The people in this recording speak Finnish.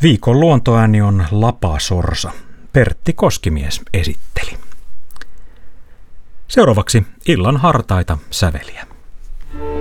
Viikon luontoääni on Lapasorsa. Pertti Koskimies esitteli. Seuraavaksi illan hartaita säveliä.